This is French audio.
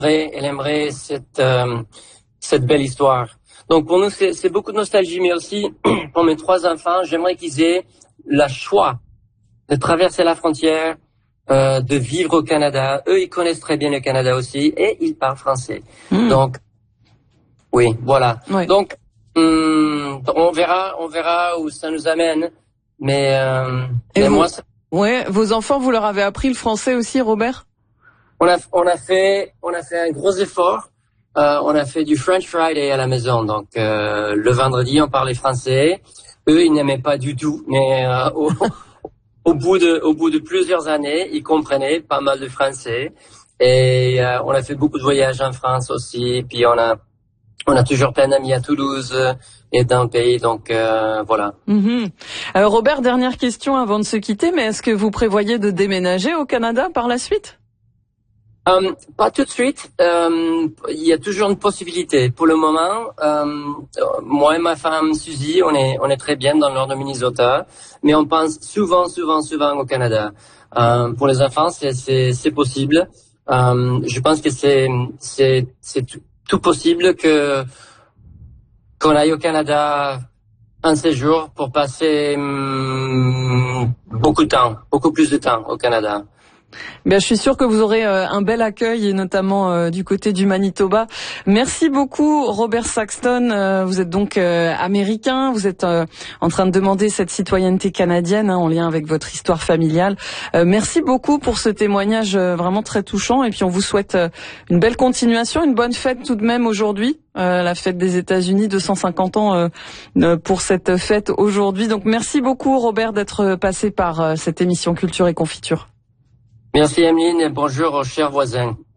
elle aimerait cette belle histoire. Donc pour nous, c'est beaucoup de nostalgie, mais aussi pour mes 3 enfants, j'aimerais qu'ils aient le choix de traverser la frontière, de vivre au Canada. Eux, ils connaissent très bien le Canada aussi et ils parlent français. Donc, oui, voilà. Ouais. Donc, on verra où ça nous amène. Mais moi, ouais, vos enfants, vous leur avez appris le français aussi, Robert? On a fait un gros effort. On a fait du French Friday à la maison. Donc, le vendredi, on parlait français. Eux, ils n'aimaient pas du tout, mais au bout de plusieurs années, ils comprenaient pas mal de français. Et on a fait beaucoup de voyages en France aussi. Puis on a toujours plein d'amis à Toulouse et dans le pays. Donc voilà. Robert, dernière question avant de se quitter. Mais est-ce que vous prévoyez de déménager au Canada par la suite? Pas tout de suite. Il y a toujours une possibilité. Pour le moment, moi et ma femme Suzy, on est très bien dans le nord de Minnesota, mais on pense souvent au Canada. Pour les enfants, c'est possible. Je pense que c'est tout possible qu'on aille au Canada un séjour pour passer beaucoup plus de temps au Canada. Bien, je suis sûre que vous aurez un bel accueil, et notamment du côté du Manitoba. Merci beaucoup, Robert Saxton. Vous êtes donc américain. Vous êtes en train de demander cette citoyenneté canadienne en lien avec votre histoire familiale. Merci beaucoup pour ce témoignage vraiment très touchant. Et puis, on vous souhaite une belle continuation, une bonne fête tout de même aujourd'hui. La fête des États-Unis, 250 ans pour cette fête aujourd'hui. Donc, merci beaucoup, Robert, d'être passé par cette émission Culture et Confiture. Merci Emeline et bonjour aux chers voisins.